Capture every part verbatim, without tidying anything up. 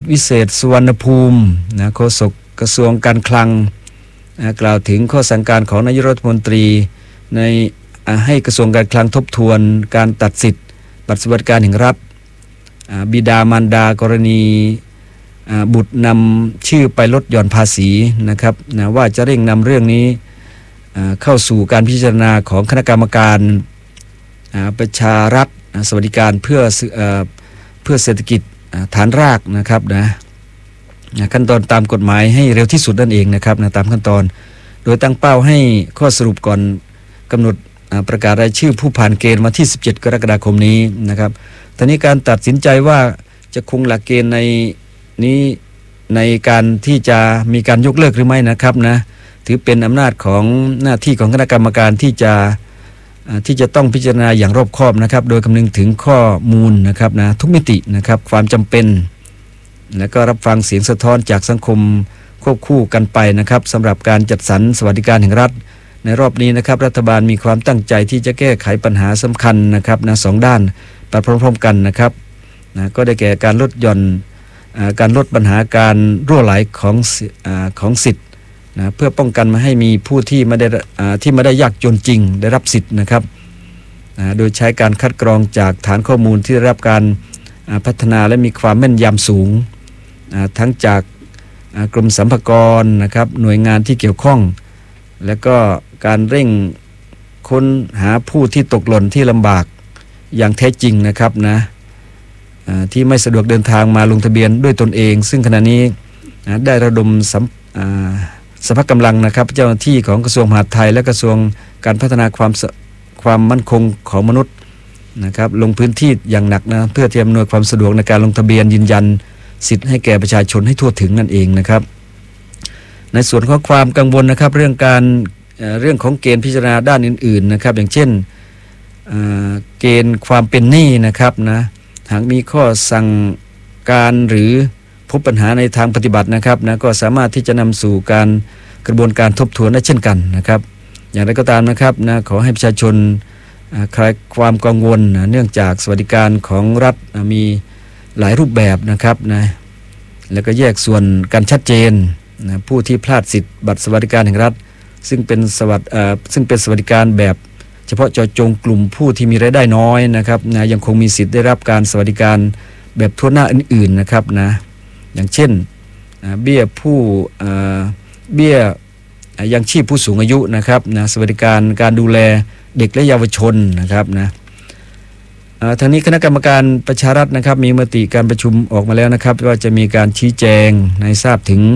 วิเศษสุวรรณภูมินะโฆษกกระทรวงการคลังนะกล่าวถึงข้อสั่งการของนายกรัฐมนตรีในให้กระทรวงการคลังทบทวนการตัดสิทธิ์บัตรสวัสดิการแห่งรัฐบิดามารดากรณีบุตรนำชื่อไปลดหย่อนภาษีนะครับนะว่าจะเร่งนำเรื่องนี้เข้าสู่การพิจารณาของคณะกรรมการประชารัฐสวัสดิการเพื่อเพื่อเศรษฐกิจฐานรากนะครับนะขั้นตอนตามกฎหมายให้เร็วที่สุดนั่นเองนะครับนะตามขั้นตอนโดยตั้งเป้าให้ข้อสรุปก่อนกำหนดประกาศรายชื่อผู้ผ่านเกณฑ์วันที่สิบเจ็ดกรกฎาคมนี้นะครับตอนนี้การตัดสินใจว่าจะคงหลักเกณฑ์ในนี้ในการที่จะมีการยกเลิกหรือไม่นะครับนะถือเป็นอำนาจของหน้าที่ของคณะกรรมการที่จะที่จะต้องพิจารณาอย่างรอบคอบนะครับโดยคำนึงถึงข้อมูลนะครับนะทุกมิตินะครับความจำเป็นและก็รับฟังเสียงสะท้อนจากสังคมควบคู่กันไปนะครับสำหรับการจัดสรรสวัสดิการแห่งรัฐในรอบนี้นะครับรัฐบาลมีความตั้งใจที่จะแก้ไขปัญหาสำคัญนะครับนะสองด้านไปพร้อมๆกันนะครับนะก็ได้แก่การลดหย่อนการลดปัญหาการรั่วไหลของของสิทธิ์นะเพื่อป้องกันไม่ให้มีผู้ที่ไม่ได้ที่ไม่ได้ยากจนจริงได้รับสิทธิ์นะครับนะโดยใช้การคัดกรองจากฐานข้อมูลที่ได้รับการพัฒนาและมีความแม่นยำสูงทั้งจากกรมสรรพากรนะครับหน่วยงานที่เกี่ยวข้องและก็การเร่งค้นหาผู้ที่ตกหล่นที่ลำบากอย่างแท้จริงนะครับนะที่ไม่สะดวกเดินทางมาลงทะเบียนด้วยตนเองซึ่งขณะนี้ได้ระดมสัมสภาพกำลังนะครับเจ้าหน้าที่ของกระทรวงมหาดไทยและกระทรวงการพัฒนาความความมั่นคงของมนุษย์นะครับลงพื้นที่อย่างหนักนะเพื่อที่จะอำนวยความสะดวกในการลงทะเบียนยืนยันสิทธิ์ให้แก่ประชาชนให้ทั่วถึงนั่นเองนะครับในส่วนของความกังวลนะครับเรื่องการเอ่อเรื่องของเกณฑ์พิจารณาด้านอื่นๆนะครับอย่างเช่นเกณฑ์ความเป็นหนี้นะครับนะหากมีข้อสั่งการหรือพบปัญหาในทางปฏิบัตินะครับนะก็สามารถที่จะนำสู่การกระบวนการทบทวนได้เช่นกันนะครับอย่างไรก็ตามนะครับนะขอให้ประชาชนคลายความกังวลนะเนื่องจากสวัสดิการของรัฐนะมีหลายรูปแบบนะครับนะแล้วก็แยกส่วนกันชัดเจนนะผู้ที่พลาดสิทธิ์บัตรสวัสดิการแห่งรัฐซึ่งเป็นสวัสดิ์ซึ่งเป็นสวัสดิการแบบเฉพาะเจาะจงกลุ่มผู้ที่มีรายได้น้อยนะครับนะยังคงมีสิทธิ์ได้รับการสวัสดิการแบบทั่วหน้าอื่นๆนะครับนะอย่างเช่นเบี้ยผู้เบี้ยยังชีพผู้สูงอายุนะครับนะสวัสดิการการดูแลเด็กและเยาวชนนะครับนะทางนี้คณะกรรมการประชารัฐนะครับมีมติการประชุมออกมาแล้วนะครับว่าจะมีการชี้แจงให้ทราบถึง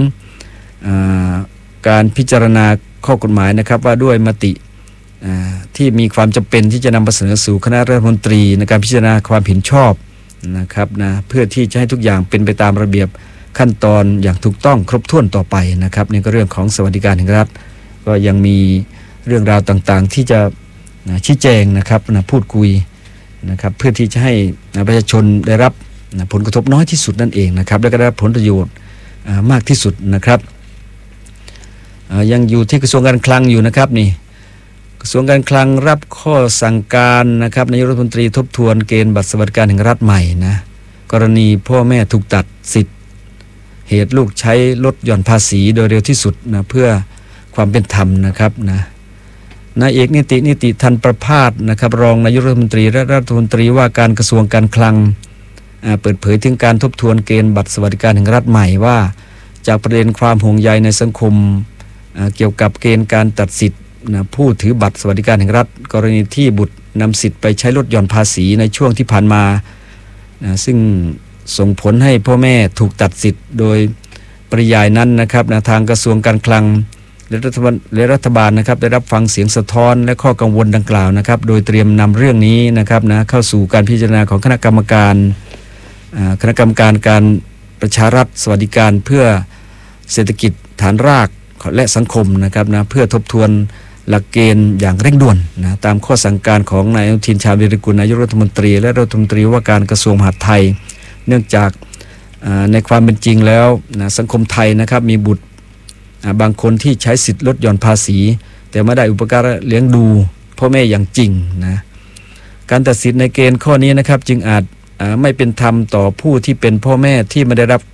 การพิจารณาข้อกฎหมายนะครับว่าด้วยมติที่มีความจำเป็นที่จะนำไปเสนอสู่คณะรัฐมนตรีในการพิจารณาความเห็นชอบนะครับนะเพื่อที่จะให้ทุกอย่างเป็นไปตามระเบียบขั้นตอนอย่างถูกต้องครบถ้วนต่อไปนะครับนี่ก็เรื่องของสวัสดิการแห่งรัฐก็ยังมีเรื่องราวต่างๆที่จะชี้แจงนะครับนะพูดคุยนะครับเพื่อที่จะให้ประชาชนได้รับผลกระทบน้อยที่สุดนั่นเองนะครับและก็ได้รับผลประโยชน์มากที่สุดนะครับยังอยู่ที่กระทรวงการคลังอยู่นะครับนี่กระทรวงการคลังรับข้อสั่งการนะครับนายกรัฐมนตรีทบทวนเกณฑ์บัตรสวัสดิการแห่งรัฐใหม่นะกรณีพ่อแม่ถูกตัดสิทธิ์เหตุลูกใช้ลดหย่อนภาษีโดยเร็วที่สุดนะเพื่อความเป็นธรรมนะครับนะนายเอกนิตินิติทันประภาสนะครับรองนายกรัฐมนตรีและรัฐมนตรีว่าการกระทรวงการคลังเปิดเผยถึงการทบทวนเกณฑ์บัตรสวัสดิการแห่งรัฐใหม่ว่าจากประเด็นความห่วงใยในสังคมเกี่ยวกับเกณฑ์การตัดสิทธิ์ผู้ถือบัตรสวัสดิการแห่งรัฐกรณีที่บุตรนำสิทธิ์ไปใช้ลดหย่อนภาษีในช่วงที่ผ่านมาซึ่งส่งผลให้พ่อแม่ถูกตัดสิทธิ์โดยปริยายนั้นนะครับทางกระทรวงการคลังและรัฐบาลและรัฐบาลนะครับได้รับฟังเสียงสะท้อนและข้อกังวลดังกล่าวนะครับโดยเตรียมนำเรื่องนี้นะครับนะเข้าสู่การพิจารณาของคณะกรรมการคณะกรรมการการประชารัฐสวัสดิการเพื่อเศรษฐกิจฐานรากและสังคมนะครับนะเพื่อทบทวนหลักเกณฑ์อย่างเร่งด่วนนะตามข้อสั่งการของนายอนุทินชาญวีรกุลนายกรัฐมนตรีและรัฐมนตรีว่าการกระทรวงมหาดไทยเนื่องจากในความเป็นจริงแล้วนะสังคมไทยนะครับมีบุตรบางคนที่ใช้สิทธิ์ลดหย่อนภาษีแต่ไม่ได้อุปการะเลี้ยงดูพ่อแม่อย่างจริงนะการตัดสินในเกณฑ์ข้อนี้นะครับจึงอาจไม่เป็นธรรมต่อผู้ที่เป็นพ่อแม่ที่ไม่ได้รับ